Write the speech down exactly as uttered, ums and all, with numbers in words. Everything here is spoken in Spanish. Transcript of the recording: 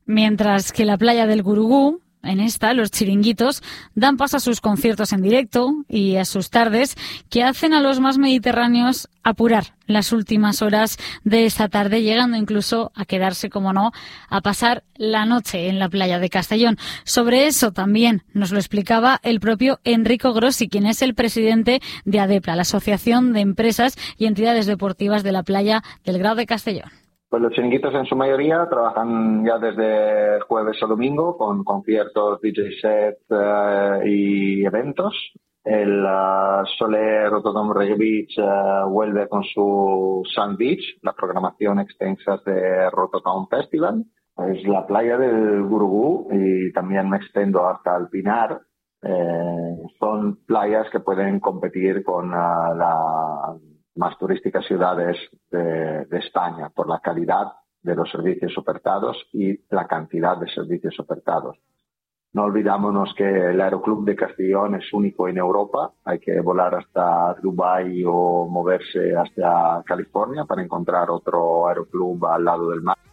Mientras que la playa del Gurugú, en esta, los chiringuitos dan paso a sus conciertos en directo y a sus tardes, que hacen a los más mediterráneos apurar las últimas horas de esta tarde, llegando incluso a quedarse, como no, a pasar la noche en la playa de Castellón. Sobre eso también nos lo explicaba el propio Enrico Grossi, quien es el presidente de ADEPLA, la Asociación de Empresas y Entidades Deportivas de la Playa del Grao de Castellón. Pues los chiringuitos en su mayoría trabajan ya desde jueves o domingo con conciertos, D J set uh, y eventos. El uh, Soler Rotterdam Reggae Beach uh, vuelve con su Sun Beach, la programación extensa de Rotterdam Festival. Es la playa del Gurugú y también me extendo hasta el Pinar. Eh, son playas que pueden competir con uh, la más turísticas ciudades de, de España por la calidad de los servicios ofertados y la cantidad de servicios ofertados. No olvidámonos que el Aeroclub de Castellón es único en Europa. Hay que volar hasta Dubái o moverse hasta California para encontrar otro aeroclub al lado del mar.